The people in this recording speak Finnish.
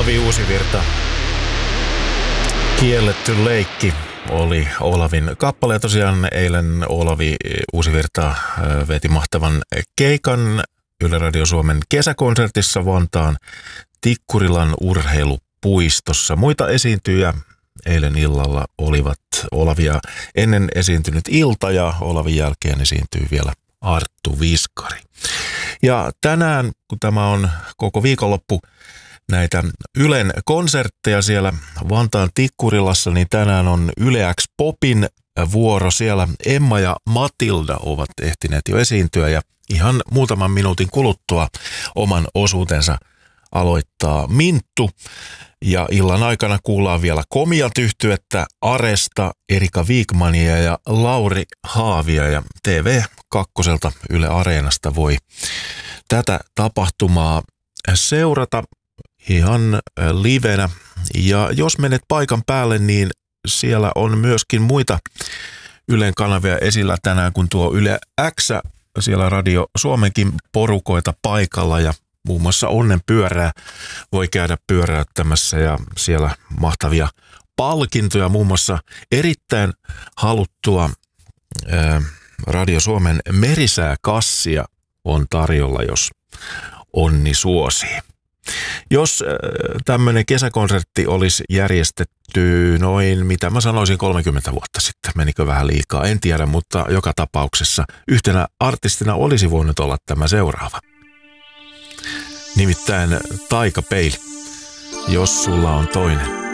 Olavi Uusivirta. Kielletty leikki oli Olavin kappale. Ja tosiaan eilen Olavi Uusivirta veti mahtavan keikan Yle Radio Suomen kesäkonsertissa Vantaan Tikkurilan urheilupuistossa. Muita esiintyjä eilen illalla olivat Olavia ennen esiintynyt Ilta ja Olavin jälkeen esiintyy vielä Arttu Viskari. Ja tänään, kun tämä on koko viikonloppu näitä Ylen konsertteja siellä Vantaan Tikkurilassa, niin tänään on Yle X Popin vuoro. Siellä Emma ja Matilda ovat ehtineet jo esiintyä ja ihan muutaman minuutin kuluttua oman osuutensa aloittaa Minttu. Ja illan aikana kuullaan vielä Komiat-yhtyettä, Aresta, Erika Wigmania ja Lauri Haavia. Ja TV2 Yle Areenasta voi tätä tapahtumaa seurata ihan livenä. Ja jos menet paikan päälle, niin siellä on myöskin muita Ylen kanavia esillä tänään, kun tuo Yle X, siellä Radio Suomenkin porukoita paikalla ja muun muassa Onnenpyörää voi käydä pyöräyttämässä ja siellä mahtavia palkintoja, muun muassa erittäin haluttua Radio Suomen merisääkassia on tarjolla, jos onni suosii. Jos tämmöinen kesäkonsertti olisi järjestetty noin, mitä mä sanoisin, 30 vuotta sitten, menikö vähän liikaa, en tiedä, mutta joka tapauksessa yhtenä artistina olisi voinut olla tämä seuraava. Nimittäin Taikapeili, jos sulla on toinen.